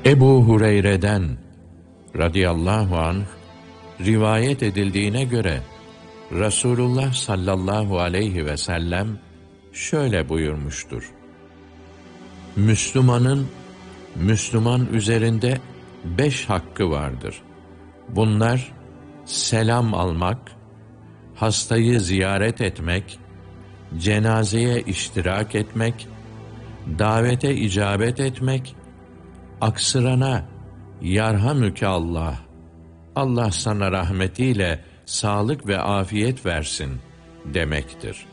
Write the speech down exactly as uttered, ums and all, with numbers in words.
Ebu Hureyre'den radıyallahu anh rivayet edildiğine göre Resulullah sallallahu aleyhi ve sellem şöyle buyurmuştur: Müslümanın Müslüman üzerinde beş hakkı vardır. Bunlar selam almak, hastayı ziyaret etmek, cenazeye iştirak etmek, davete icabet etmek, aksırana yarhamüke Allah, Allah sana rahmetiyle sağlık ve afiyet versin demektir.